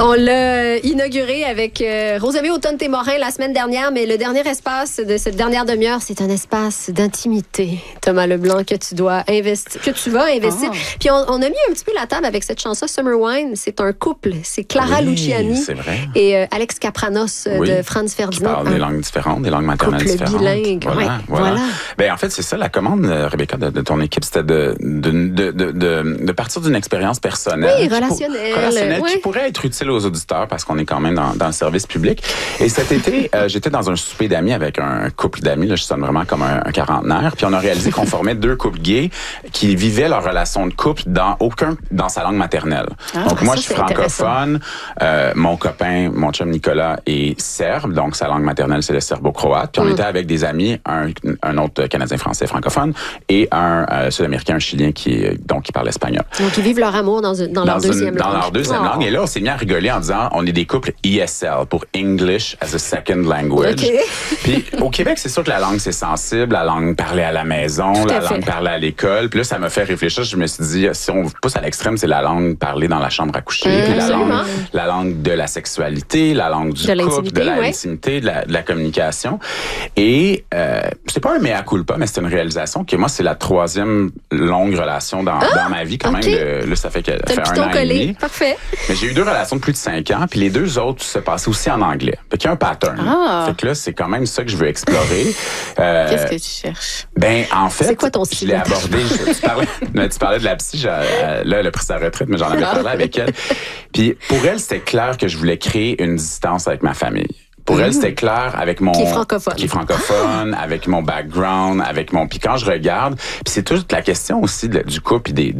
On l'a inauguré avec Rosemée Automne-Témorin la semaine dernière, mais le dernier espace de cette dernière demi-heure, c'est un espace d'intimité, Thomas Leblanc, que tu dois investir, que tu vas investir. Puis on a mis un petit peu la table avec cette chanson Summer Wine. C'est un couple, c'est Clara Luciani et Alex Kapranos de Franz Ferdinand. Qui parlent des langues différentes, des langues maternelles différentes. Bilingue. Voilà. Ben en fait, c'est ça la commande, Rebecca, de ton équipe, c'était de partir d'une expérience personnelle. Oui, relationnelle. Qui pourrait être utile aux auditeurs parce qu'on est quand même dans le service public. Et cet été, j'étais dans un souper d'amis avec un couple d'amis. Là, je sonne vraiment comme un quarantenaire. Puis on a réalisé qu'on formait deux couples gays qui vivaient leur relation de couple dans sa langue maternelle. Donc moi, je suis francophone. Mon copain, mon chum Nicolas, est serbe. Donc sa langue maternelle, c'est le serbo-croate. Puis on était avec des amis, un autre Canadien-français francophone et un Sud-Américain, un Chilien qui parle espagnol. Donc ils vivent leur amour dans leur deuxième langue. Dans leur deuxième langue. Et là, on s'est mis à rigoler en disant, on est des couples ESL, pour English as a Second Language. Okay. Puis au Québec, c'est sûr que la langue, c'est sensible, la langue parlée à la maison, la langue parlée à l'école. Puis là, ça m'a fait réfléchir. Je me suis dit, si on pousse à l'extrême, c'est la langue parlée dans la chambre à coucher, puis la langue de la sexualité, la langue du couple, de l'intimité, de la communication. Et c'est pas un mea culpa, mais c'est une réalisation que moi, c'est la troisième longue relation dans ma vie, quand même. Là, ça fait un an et demi. Parfait. Mais j'ai eu deux relations de plus de 5 ans, puis les deux autres se passaient aussi en anglais. Fait qu'il y a un pattern. Fait que là, c'est quand même ça que je veux explorer. Qu'est-ce que tu cherches? Ben, en fait, c'est quoi ton style? Je l'ai abordé. Tu parlais de la psy. Là, elle a pris sa retraite, mais j'en avais parlé avec elle. Puis pour elle, c'était clair que je voulais créer une distance avec ma famille. Pour elle, c'était clair avec mon... Qui est francophone. Avec mon background, avec mon... Puis quand je regarde, puis c'est toute la question aussi du couple et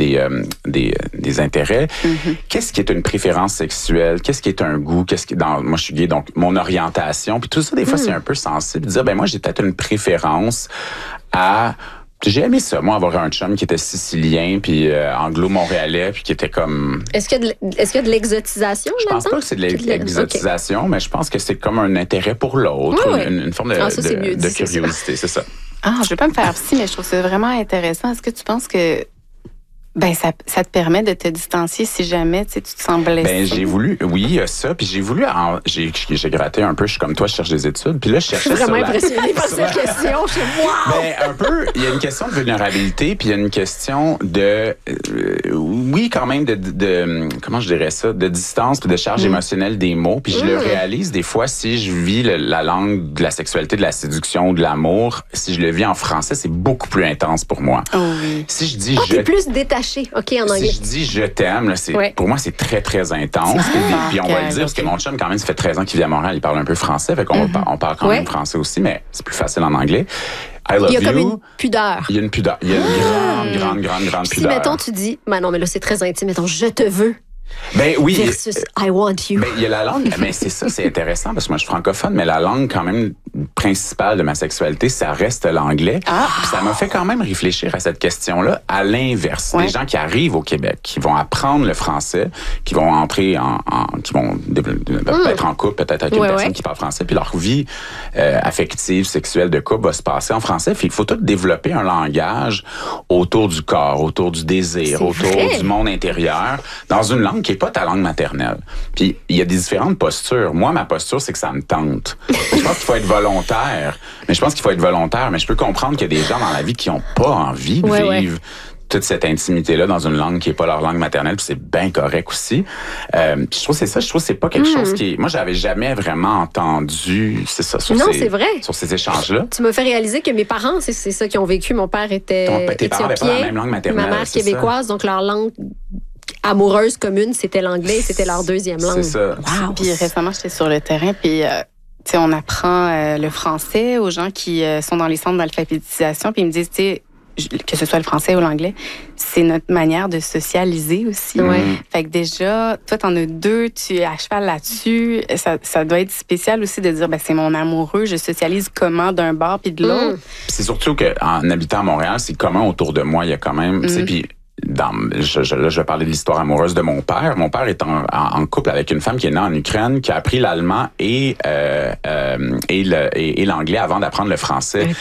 des intérêts. Qu'est-ce qui est une préférence sexuelle? Qu'est-ce qui est un goût? Moi, je suis gay, donc mon orientation. Puis tout ça, des fois, c'est un peu sensible. De dire, ben moi, j'ai peut-être une préférence à... J'ai aimé ça, moi, avoir un chum qui était sicilien, puis anglo-montréalais, puis qui était comme... Est-ce qu'il y a de l'exotisation? Je pense pas que c'est de l'exotisation, mais je pense que c'est comme un intérêt pour l'autre, une forme de curiosité, c'est ça. Je vais pas me faire psy, mais je trouve ça vraiment intéressant. Est-ce que tu penses que ça te permet de te distancier si jamais tu te sens blessé? Ben j'ai voulu, oui, ça, puis j'ai voulu, j'ai gratté un peu, je suis comme toi, je cherche des études, puis là je cherchais. Je suis vraiment impressionnée par cette question. Ben un peu, il y a une question de vulnérabilité, puis il y a une question de, oui quand même de comment je dirais ça, de distance puis de charge émotionnelle des mots, puis je le réalise des fois si je vis la langue de la sexualité, de la séduction, de l'amour, si je le vis en français, c'est beaucoup plus intense pour moi. Si je dis t'es plus détaché. OK, en anglais. Si je dis je t'aime, là, pour moi, c'est très, très intense. Puis on va le dire, parce que mon chum, quand même, ça fait 13 ans qu'il vit à Montréal, il parle un peu français, fait qu'on on parle quand même français aussi, mais c'est plus facile en anglais. Il y a comme une pudeur. Il y a une pudeur. Il y a une grande si, pudeur. mettons, tu dis, non, mais là, c'est très intime, mettons, je te veux. Ben oui. Versus I want you. Ben, il y a la langue, mais c'est ça, c'est intéressant parce que moi je suis francophone, mais la langue quand même principale de ma sexualité, ça reste l'anglais. Puis ça m'a fait quand même réfléchir à cette question-là à l'inverse. Des gens qui arrivent au Québec, qui vont apprendre le français, qui vont entrer qui vont être en couple peut-être avec une personne qui parle français, puis leur vie affective, sexuelle de couple va se passer en français. Puis il faut tout développer un langage autour du corps, autour du désir, autour du monde intérieur, dans une langue qui est pas ta langue maternelle. Puis il y a des différentes postures. Moi, ma posture, c'est que ça me tente. Je pense qu'il faut être volontaire. Mais je peux comprendre qu'il y a des gens dans la vie qui ont pas envie de vivre toute cette intimité-là dans une langue qui est pas leur langue maternelle, puis c'est bien correct aussi. Puis je trouve que c'est ça. Je trouve que c'est pas quelque chose qui... Moi, j'avais jamais vraiment entendu sur ces échanges-là. Tu m'as fait réaliser que mes parents, c'est ça qu'ils ont vécu. Mon père était tes parents avaient pas la même langue maternelle. Ma mère québécoise, donc leur langue amoureuse commune, c'était l'anglais, c'était leur deuxième langue. C'est ça. Wow. Puis récemment, j'étais sur le terrain, puis on apprend le français aux gens qui sont dans les centres d'alphabétisation, puis ils me disent, que ce soit le français ou l'anglais, c'est notre manière de socialiser aussi. Fait que déjà, toi, t'en as deux, tu es à cheval là-dessus. Ça doit être spécial aussi de dire, c'est mon amoureux, je socialise comment d'un bord puis de l'autre. C'est surtout qu'en habitant à Montréal, c'est commun autour de moi. Il y a quand même, puis je vais parler de l'histoire amoureuse de mon père. Mon père est en couple avec une femme qui est née en Ukraine, qui a appris l'allemand et l'anglais avant d'apprendre le français.